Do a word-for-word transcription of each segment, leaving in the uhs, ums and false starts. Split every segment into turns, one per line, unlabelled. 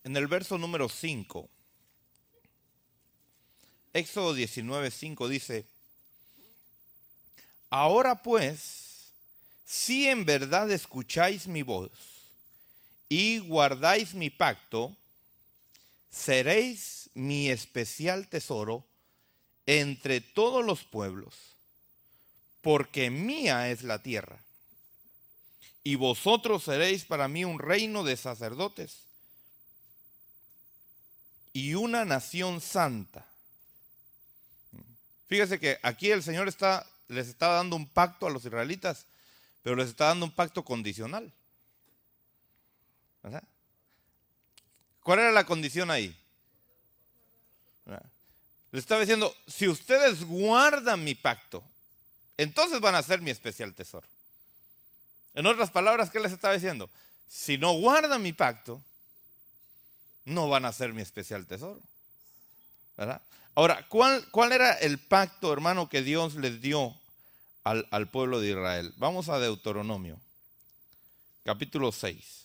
En el verso número cinco, Éxodo diecinueve, cinco dice: ahora pues, si en verdad escucháis mi voz y guardáis mi pacto, seréis mi especial tesoro entre todos los pueblos, porque mía es la tierra, y vosotros seréis para mí un reino de sacerdotes y una nación santa. Fíjese que aquí el Señor está, les está dando un pacto a los israelitas, pero les está dando un pacto condicional. ¿Verdad? ¿Cuál era la condición ahí? ¿Verdad? Les estaba diciendo, si ustedes guardan mi pacto, entonces van a ser mi especial tesoro. En otras palabras, ¿qué les estaba diciendo? Si no guardan mi pacto, no van a ser mi especial tesoro. ¿Verdad? Ahora, ¿cuál, ¿cuál era el pacto, hermano, que Dios les dio al, al pueblo de Israel? Vamos a Deuteronomio, capítulo seis.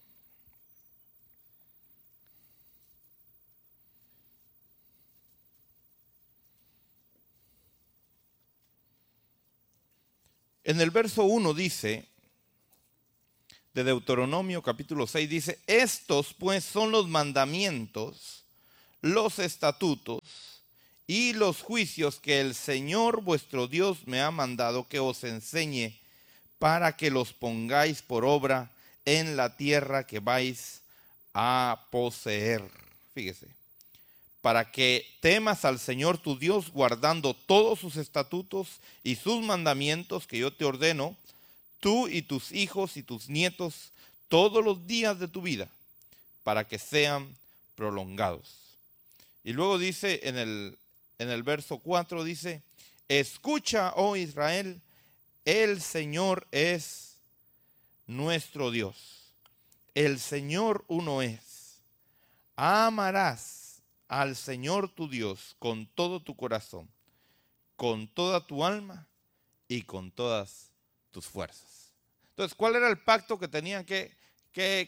En el verso uno dice, de Deuteronomio capítulo seis, dice: estos pues son los mandamientos, los estatutos y los juicios que el Señor vuestro Dios me ha mandado que os enseñe, para que los pongáis por obra en la tierra que vais a poseer. Fíjese. Para que temas al Señor tu Dios, guardando todos sus estatutos y sus mandamientos que yo te ordeno, tú y tus hijos y tus nietos, todos los días de tu vida, para que sean prolongados. Y luego dice en el, en el verso cuatro, dice: escucha, oh Israel, el Señor es nuestro Dios, el Señor uno es. Amarás al Señor tu Dios con todo tu corazón, con toda tu alma y con todas tus fuerzas. Entonces, ¿cuál era el pacto que tenían que, que,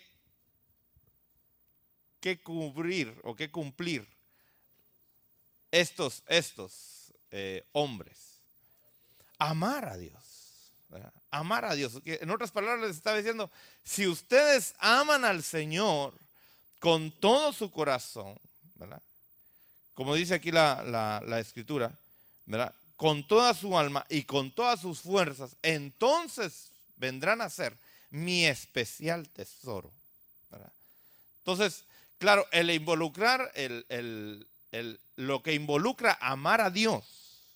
que cubrir o que cumplir estos, estos eh, hombres? Amar a Dios, ¿verdad? Amar a Dios. En otras palabras, les estaba diciendo, si ustedes aman al Señor con todo su corazón, ¿verdad? Como dice aquí la, la, la escritura, ¿verdad? Con toda su alma y con todas sus fuerzas, entonces vendrán a ser mi especial tesoro, ¿verdad? Entonces, claro, el involucrar, el, el, el, lo que involucra amar a Dios,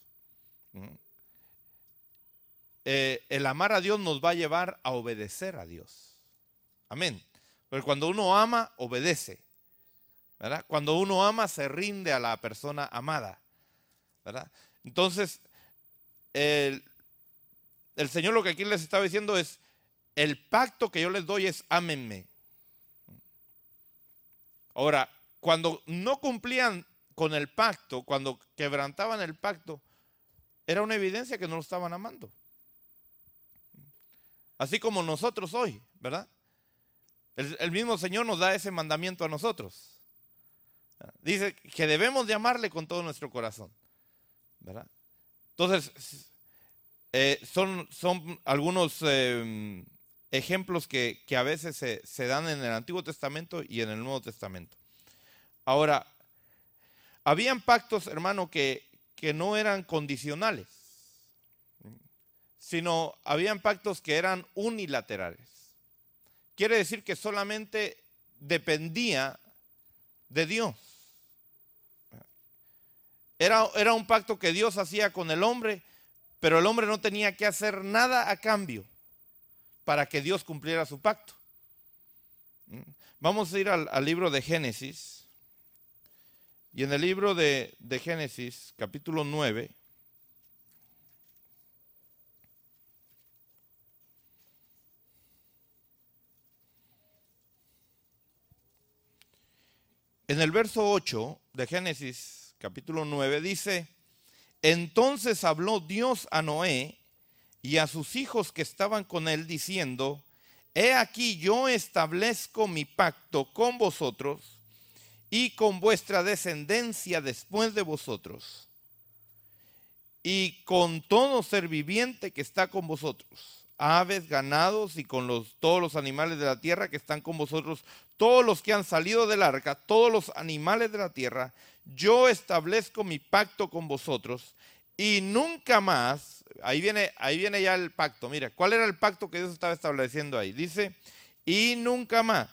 eh, el amar a Dios nos va a llevar a obedecer a Dios. Amén. Porque cuando uno ama, obedece, ¿verdad? Cuando uno ama, se rinde a la persona amada, ¿verdad? Entonces, el, el Señor lo que aquí les estaba diciendo es: el pacto que yo les doy es ámenme. Ahora, cuando no cumplían con el pacto, cuando quebrantaban el pacto, era una evidencia que no lo estaban amando. Así como nosotros hoy, ¿verdad? El, el mismo Señor nos da ese mandamiento a nosotros. Dice que debemos de amarle con todo nuestro corazón, ¿verdad? Entonces, eh, son, son algunos eh, ejemplos que, que a veces se, se dan en el Antiguo Testamento y en el Nuevo Testamento. Ahora, habían pactos, hermano, que, que no eran condicionales, sino habían pactos que eran unilaterales. Quiere decir que solamente dependía de Dios. Era, era un pacto que Dios hacía con el hombre, pero el hombre no tenía que hacer nada a cambio para que Dios cumpliera su pacto. Vamos a ir al, al libro de Génesis. Y en el libro de, de Génesis, capítulo nueve, en el verso ocho de Génesis, capítulo nueve, dice: entonces habló Dios a Noé y a sus hijos que estaban con él, diciendo: he aquí yo establezco mi pacto con vosotros y con vuestra descendencia después de vosotros, y con todo ser viviente que está con vosotros, aves, ganados y con los, todos los animales de la tierra que están con vosotros, todos los que han salido del arca, todos los animales de la tierra, yo establezco mi pacto con vosotros y nunca más, ahí viene, ahí viene ya el pacto, mira, ¿cuál era el pacto que Dios estaba estableciendo ahí? Dice, y nunca más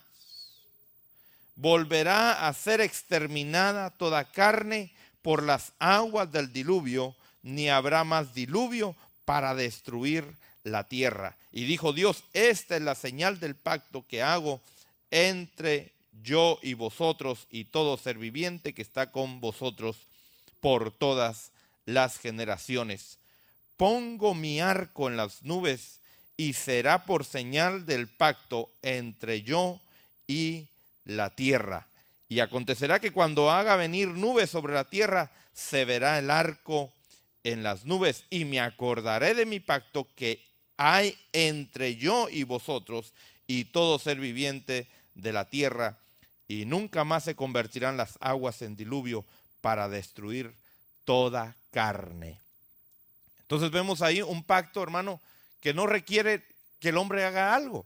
volverá a ser exterminada toda carne por las aguas del diluvio, ni habrá más diluvio para destruir la tierra. Y dijo Dios, esta es la señal del pacto que hago entre yo y vosotros y todo ser viviente que está con vosotros por todas las generaciones. Pongo mi arco en las nubes y será por señal del pacto entre yo y la tierra. Y acontecerá que cuando haga venir nubes sobre la tierra, se verá el arco en las nubes, y me acordaré de mi pacto que hay entre yo y vosotros y todo ser viviente de la tierra, y nunca más se convertirán las aguas en diluvio para destruir toda carne. Entonces vemos ahí un pacto, hermano, que no requiere que el hombre haga algo,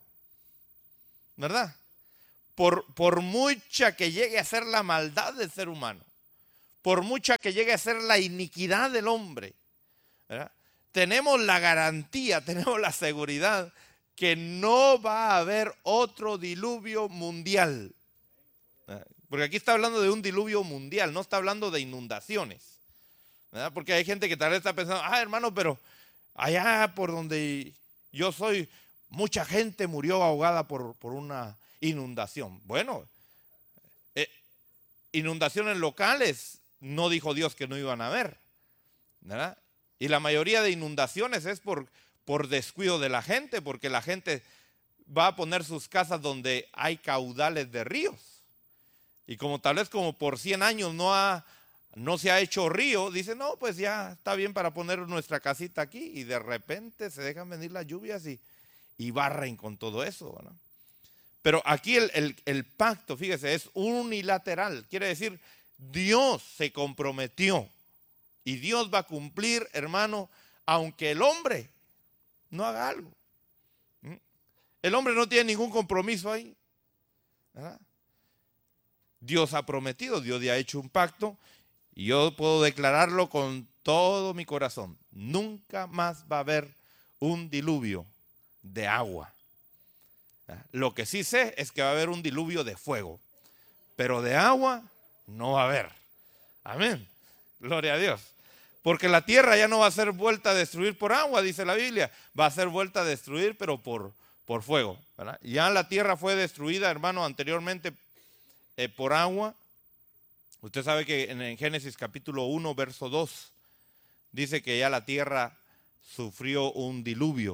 ¿verdad? Por, por mucha que llegue a ser la maldad del ser humano, por mucha que llegue a ser la iniquidad del hombre, ¿verdad? Tenemos la garantía, tenemos la seguridad que no va a haber otro diluvio mundial. ¿Verdad? Porque aquí está hablando de un diluvio mundial, no está hablando de inundaciones, ¿verdad? Porque hay gente que tal vez está pensando, ah, hermano, pero allá por donde yo soy, mucha gente murió ahogada por, por una inundación. Bueno, eh, inundaciones locales no dijo Dios que no iban a haber, ¿verdad? Y la mayoría de inundaciones es por, por descuido de la gente, porque la gente va a poner sus casas donde hay caudales de ríos. Y como tal vez como por cien años no, ha, no se ha hecho río, dice, no, pues ya está bien para poner nuestra casita aquí. Y de repente se dejan venir las lluvias y, y barren con todo eso, ¿verdad? Pero aquí el, el, el pacto, fíjese, es unilateral. Quiere decir, Dios se comprometió y Dios va a cumplir, hermano, aunque el hombre no haga algo. ¿Mm? El hombre no tiene ningún compromiso ahí, ¿verdad? Dios ha prometido, Dios ya ha hecho un pacto y yo puedo declararlo con todo mi corazón. Nunca más va a haber un diluvio de agua. Lo que sí sé es que va a haber un diluvio de fuego, pero de agua no va a haber. Amén. Gloria a Dios. Porque la tierra ya no va a ser vuelta a destruir por agua, dice la Biblia. Va a ser vuelta a destruir, pero por, por fuego, ¿verdad? Ya la tierra fue destruida, hermano, anteriormente eh, por agua. Usted sabe que en, en Génesis capítulo uno, verso dos, dice que ya la tierra sufrió un diluvio.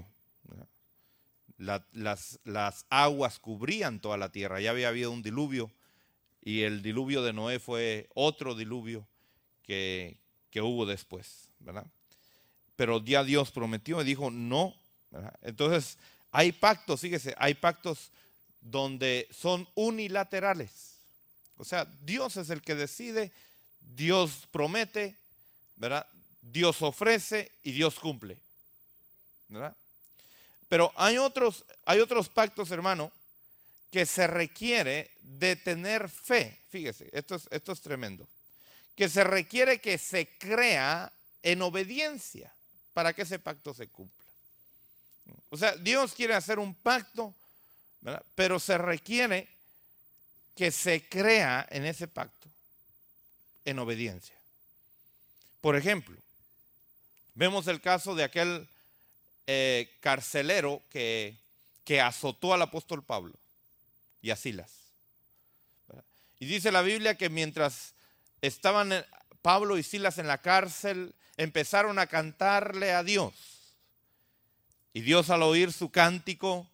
La, las, las aguas cubrían toda la tierra, ya había habido un diluvio y el diluvio de Noé fue otro diluvio que, que hubo después, ¿verdad? Pero ya Dios prometió y dijo no, ¿verdad? Entonces hay pactos, fíjese, hay pactos donde son unilaterales, o sea, Dios es el que decide, Dios promete, ¿verdad? Dios ofrece y Dios cumple, ¿verdad? Pero hay otros, hay otros pactos, hermano, que se requiere de tener fe. Fíjese, esto es, esto es tremendo. Que se requiere que se crea en obediencia para que ese pacto se cumpla. O sea, Dios quiere hacer un pacto, ¿verdad? Pero se requiere que se crea en ese pacto en obediencia. Por ejemplo, vemos el caso de aquel Eh, carcelero que, que azotó al apóstol Pablo y a Silas, ¿verdad? Y dice la Biblia que mientras estaban Pablo y Silas en la cárcel, empezaron a cantarle a Dios. Y Dios, al oír su cántico,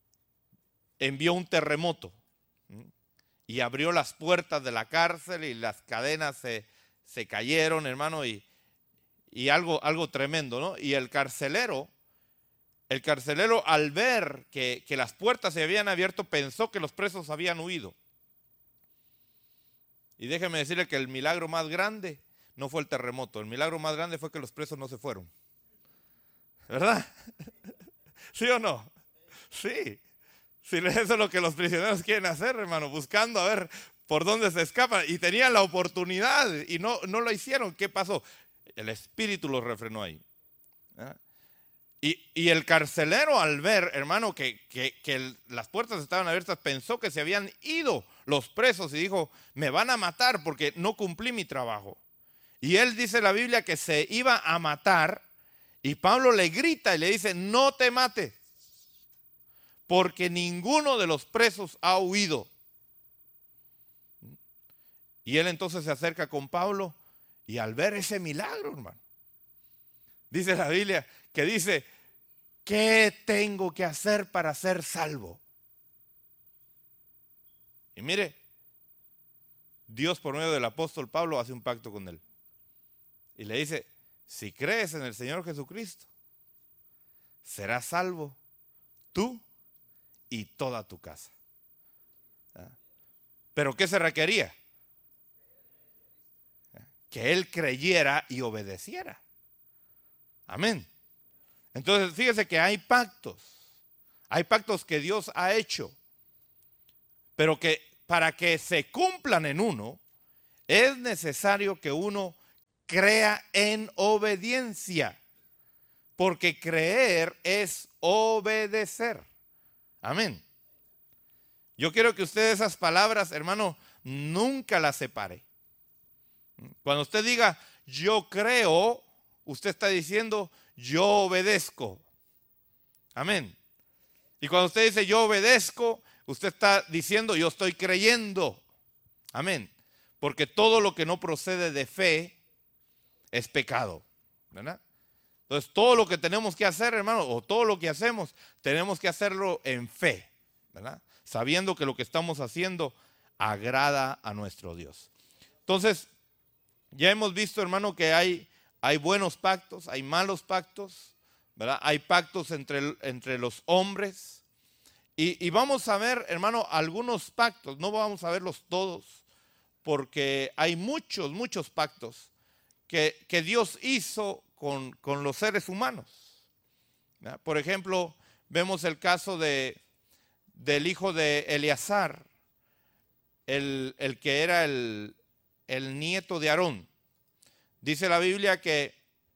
envió un terremoto y abrió las puertas de la cárcel y las cadenas se, se cayeron, hermano, y, y algo, algo tremendo, ¿no? Y el carcelero El carcelero, al ver que, que las puertas se habían abierto, pensó que los presos habían huido. Y déjeme decirle que el milagro más grande no fue el terremoto. El milagro más grande fue que los presos no se fueron. ¿Verdad? ¿Sí o no? Sí. Sí, eso es lo que los prisioneros quieren hacer, hermano, buscando a ver por dónde se escapan. Y tenían la oportunidad y no, no lo hicieron. ¿Qué pasó? El Espíritu los refrenó ahí. ¿Ah? Y, y el carcelero, al ver, hermano, que, que, que el, las puertas estaban abiertas, pensó que se habían ido los presos y dijo, me van a matar porque no cumplí mi trabajo. Y él dice en la Biblia que se iba a matar y Pablo le grita y le dice, no te mates, porque ninguno de los presos ha huido. Y él entonces se acerca con Pablo y al ver ese milagro, hermano, dice la Biblia que dice, ¿qué tengo que hacer para ser salvo? Y mire, Dios por medio del apóstol Pablo hace un pacto con él. Y le dice, si crees en el Señor Jesucristo, serás salvo tú y toda tu casa. ¿Ah? ¿Pero qué se requería? Que él creyera y obedeciera. Amén. Entonces, fíjese que hay pactos. Hay pactos que Dios ha hecho. Pero que para que se cumplan en uno, es necesario que uno crea en obediencia. Porque creer es obedecer. Amén. Yo quiero que usted esas palabras, hermano, nunca las separe. Cuando usted diga, yo creo, usted está diciendo, yo obedezco. Amén. Y cuando usted dice, yo obedezco, usted está diciendo, yo estoy creyendo. Amén. Porque todo lo que no procede de fe es pecado. ¿Verdad? Entonces, todo lo que tenemos que hacer, hermano, o todo lo que hacemos, tenemos que hacerlo en fe. ¿Verdad? Sabiendo que lo que estamos haciendo agrada a nuestro Dios. Entonces, ya hemos visto, hermano, que hay, hay buenos pactos, hay malos pactos, ¿verdad? Hay pactos entre, entre los hombres. Y, y vamos a ver, hermano, algunos pactos. No vamos a verlos todos, porque hay muchos, muchos pactos que, que Dios hizo con, con los seres humanos. ¿Verdad? Por ejemplo, vemos el caso de, del hijo de Eleazar, el, el que era el... el nieto de Aarón. Dice la Biblia que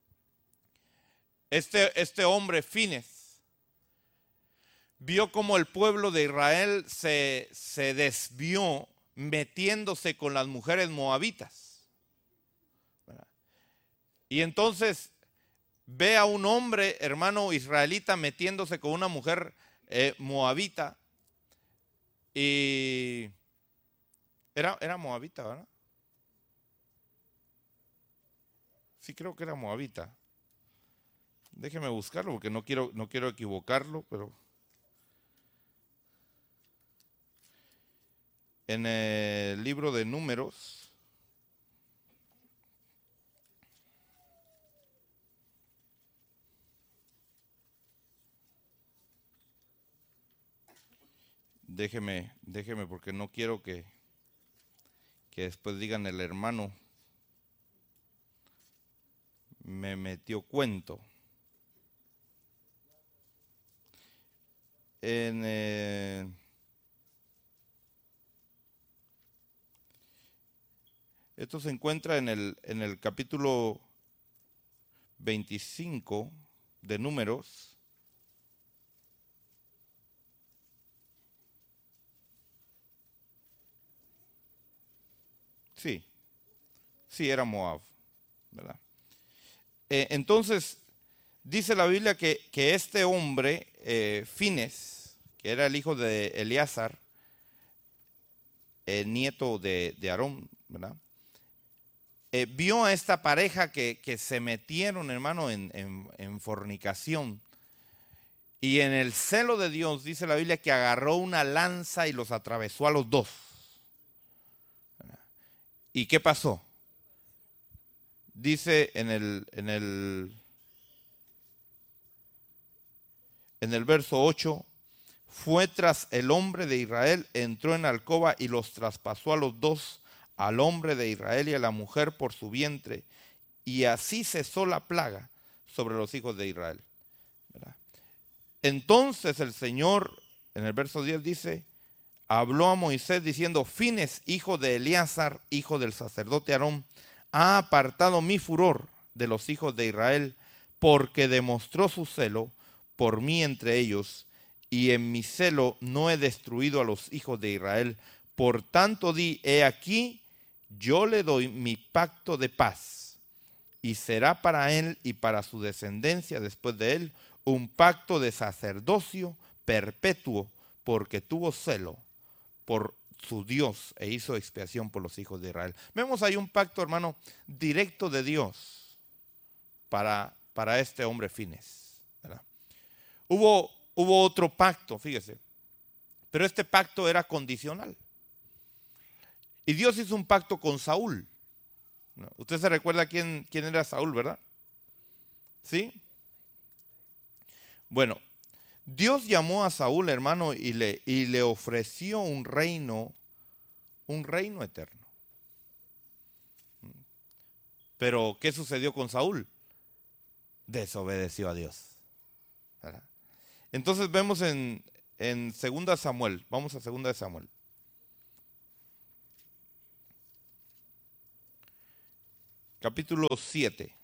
este, este hombre, Fines, vio como el pueblo de Israel se, se desvió metiéndose con las mujeres moabitas. ¿Verdad? Y entonces ve a un hombre, hermano israelita, metiéndose con una mujer eh, moabita. Y era, era moabita, ¿verdad? Sí, creo que era moabita. Déjeme buscarlo porque no quiero, no quiero equivocarlo, pero en el libro de Números, déjeme, déjeme porque no quiero que, que después digan el hermano me metió cuento. En, eh, esto se encuentra en el, en el capítulo veinticinco de Números. Sí, sí era Moab, ¿verdad? Eh, entonces, dice la Biblia que, que este hombre, eh, Fines, que era el hijo de Eleazar, el nieto de, de Aarón, ¿verdad? Eh, vio a esta pareja que, que se metieron, hermano, en, en, en fornicación. Y en el celo de Dios, dice la Biblia, que agarró una lanza y los atravesó a los dos. ¿Y qué pasó? Dice en el, en el, en el verso ocho, fue tras el hombre de Israel, entró en la alcoba y los traspasó a los dos al hombre de Israel y a la mujer por su vientre, y así cesó la plaga sobre los hijos de Israel. ¿Verdad? Entonces el Señor, en el verso diez dice, habló a Moisés diciendo, Fines, hijo de Eleazar, hijo del sacerdote Aarón, ha apartado mi furor de los hijos de Israel, porque demostró su celo por mí entre ellos, y en mi celo no he destruido a los hijos de Israel. Por tanto di, he aquí, yo le doy mi pacto de paz, y será para él y para su descendencia después de él un pacto de sacerdocio perpetuo, porque tuvo celo por su Dios e hizo expiación por los hijos de Israel. Vemos ahí un pacto, hermano, directo de Dios para, para este hombre Fines, ¿verdad? Hubo, hubo otro pacto, fíjese, pero este pacto era condicional. Y Dios hizo un pacto con Saúl. Usted se recuerda quién, quién era Saúl, ¿verdad? ¿Sí? Bueno, Dios llamó a Saúl, hermano, y le, y le ofreció un reino, un reino eterno. Pero, ¿qué sucedió con Saúl? Desobedeció a Dios, ¿verdad? Entonces vemos en, en segunda Samuel, vamos a segunda Samuel. Capítulo siete.